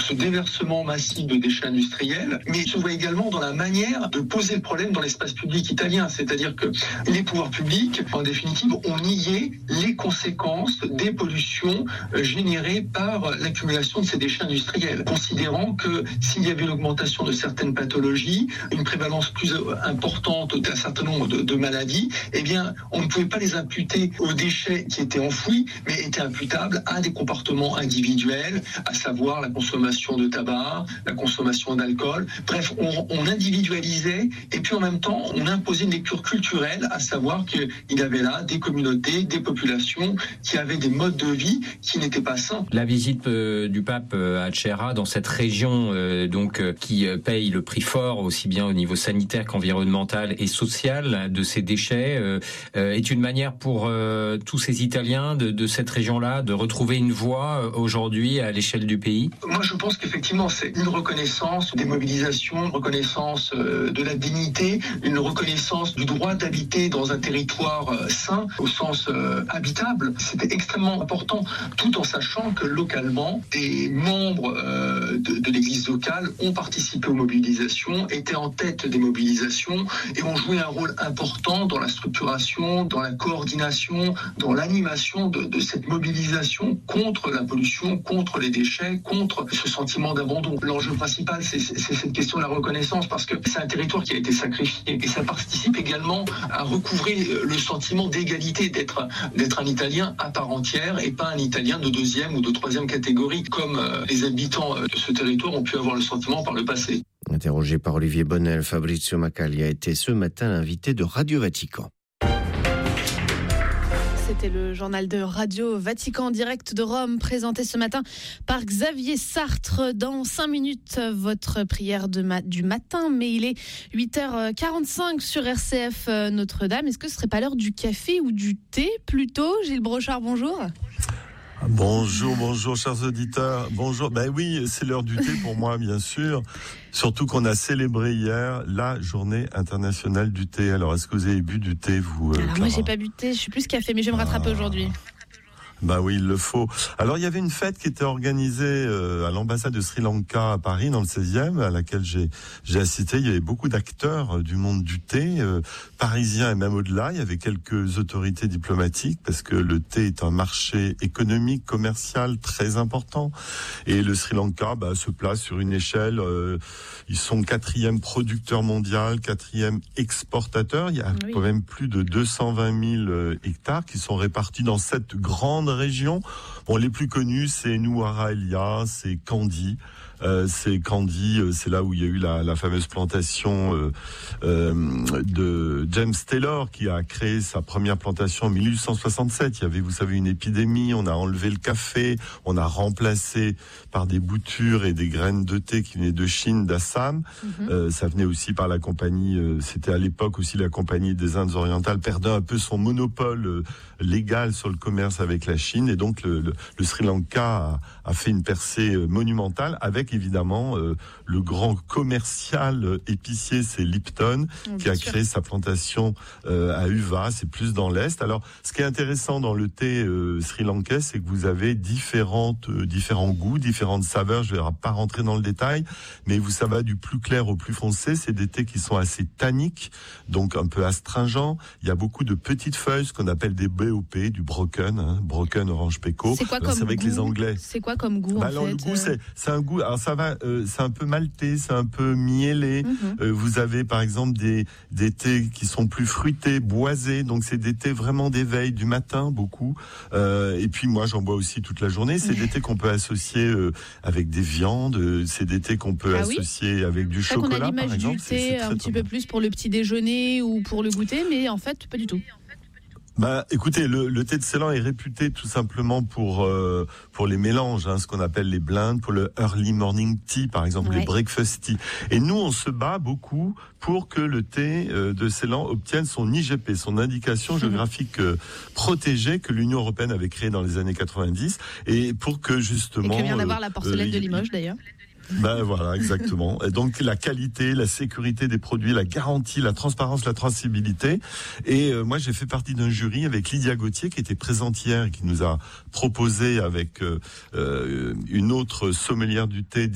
ce déversement massif de déchets industriels, mais se voit également dans la manière de poser le problème dans l'espace public italien. C'est-à-dire que les pouvoirs publics, en définitive, ont nié les conséquences des pollutions générées par l'accumulation de ces déchets industriels, considérant que s'il y avait une augmentation de certaines pathologies, une prévalence plus importante d'un certain nombre de maladies, eh bien, on ne pouvait pas les imputer aux déchets qui étaient enfouis, mais étaient imputables à des comportements individuels, à savoir la consommation de tabac, la consommation d'alcool. Bref, on individualisait et puis en même temps, on imposait une lecture culturelle, à savoir qu'il y avait là des communautés, des populations qui avaient des modes de vie qui n'étaient pas sains. La visite du pape à Ceraa, dans cette région qui paye le prix fort, aussi bien au niveau sanitaire qu'environnemental et social, de ces déchets, est une manière pour tous ces Italiens de cette région-là de retrouver une voix aujourd'hui à l'échelle du pays? Moi, je pense qu'effectivement, c'est une reconnaissance des mobilisations, une reconnaissance de la dignité, une reconnaissance du droit d'habiter dans un territoire sain, au sens habitable. C'était extrêmement important, tout en sachant que localement, des membres de l'église locale ont participé aux mobilisations, étaient en tête des mobilisations et ont joué un rôle important dans la structuration, dans la coordination, dans l'animation de cette mobilisation contre la pollution, contre les déchets, contre ce sentiment d'abandon. L'enjeu principal, c'est cette question de la reconnaissance, parce que c'est un territoire qui a été sacrifié et ça participe également à recouvrer le sentiment d'égalité, d'être un Italien à part entière et pas un Italien de deuxième ou de troisième catégorie, comme les habitants de ce territoire ont pu avoir le sentiment par le passé. Interrogé par Olivier Bonnel, Fabrizio Macali a été ce matin l'invité de Radio Vatican. C'était le journal de Radio Vatican en direct de Rome, présenté ce matin par Xavier Sartre. Dans 5 minutes, votre prière du matin, mais il est 8h45 sur RCF Notre-Dame. Est-ce que ce serait pas l'heure du café ou du thé plutôt? Gilles Brochard, bonjour. Bonjour, chers auditeurs. Bonjour. Ben oui, c'est l'heure du thé pour moi, bien sûr. Surtout qu'on a célébré hier la journée internationale du thé. Alors, est-ce que vous avez bu du thé, vous, Alors, Clara? moi, j'ai pas bu de thé. Je suis plus café, mais je vais me rattraper aujourd'hui. Bah oui, il le faut. Alors, il y avait une fête qui était organisée à l'ambassade de Sri Lanka à Paris, dans le 16e, à laquelle j'ai assisté. Il y avait beaucoup d'acteurs du monde du thé, parisiens et même au-delà. Il y avait quelques autorités diplomatiques, parce que le thé est un marché économique, commercial très important. Et le Sri Lanka se place sur une échelle. Ils sont 4e producteur mondial, 4e exportateur. Il y a quand même plus de 220 000 hectares qui sont répartis dans cette grande région. Bon, les plus connus, c'est Nuwara Elia, c'est Kandy. C'est là où il y a eu la fameuse plantation de James Taylor, qui a créé sa première plantation en 1867. Il y avait, vous savez, une épidémie, on a enlevé le café, on a remplacé par des boutures et des graines de thé qui venaient de Chine, d'Assam. Ça venait aussi par la compagnie, c'était à l'époque aussi la compagnie des Indes orientales, perdait un peu son monopole légal sur le commerce avec la Chine, et donc le Sri Lanka a fait une percée monumentale, avec évidemment le grand commercial épicier, c'est Lipton, qui a créé sa plantation à Uva, c'est plus dans l'Est. Alors, ce qui est intéressant dans le thé sri-lankais, c'est que vous avez différents goûts, différentes saveurs. Je ne vais pas rentrer dans le détail, mais ça va du plus clair au plus foncé. C'est des thés qui sont assez tanniques, donc un peu astringents. Il y a beaucoup de petites feuilles, ce qu'on appelle des BOP, du broken, broken orange peco. C'est quoi comme c'est vrai goût? Que les Anglais. C'est quoi comme goût, en alors, fait? Le goût, c'est un goût. Alors ça va, c'est un peu maltais, c'est un peu mielé. Vous avez par exemple des thés qui sont plus fruités, boisés. Donc c'est des thés vraiment d'éveil du matin, beaucoup. Et puis moi, j'en bois aussi toute la journée. C'est des thés qu'on peut associer avec des viandes. C'est des thés qu'on peut associer avec du chocolat, on a l'image par exemple. du thé un petit peu plus pour le petit déjeuner ou pour le goûter, mais en fait, pas du tout. Écoutez, le thé de Ceylan est réputé tout simplement pour les mélanges, ce qu'on appelle les blends, pour le early morning tea, par exemple, les breakfast tea. Et nous, on se bat beaucoup pour que le thé de Ceylan obtienne son IGP, son indication géographique protégée, que l'Union européenne avait créée dans les années 90, et pour que justement... Et que vient d'avoir la porcelaine de Limoges, d'ailleurs. Voilà, exactement. Et donc la qualité, la sécurité des produits, la garantie, la transparence, la traçabilité. Et moi, j'ai fait partie d'un jury avec Lydia Gauthier, qui était présente hier et qui nous a proposé avec une autre sommelière du thé,